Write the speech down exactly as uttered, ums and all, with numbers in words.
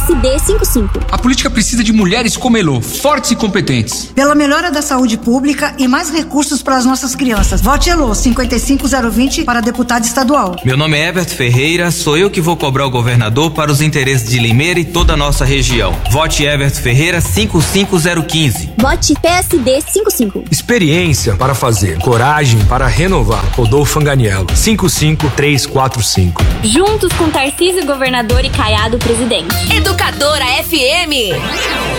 S D cinquenta e cinco. A política precisa de mulheres como Elô, fortes e competentes. Pela melhora da saúde pública e mais recursos para as nossas crianças. Vote Elô, cinquenta e cinco zero vinte para deputado estadual. Meu nome é Everton Ferreira, sou eu que vou cobrar o governador para os interesses de Limeira e toda a nossa região. Vote Everton Ferreira, cinquenta e cinco zero quinze. Vote P S D cinquenta e cinco. Experiência para fazer, coragem para renovar. Rodolfo Anganiello, cinquenta e cinco três quatro cinco. Juntos com Tarcísio governador e Caiado presidente. Educadora F M.